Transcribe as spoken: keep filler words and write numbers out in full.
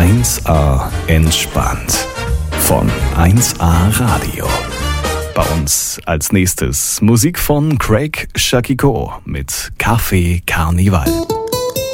eins A entspannt von eins A Radio. Bei uns als nächstes Musik von Craig Shakiko mit Café Carnival.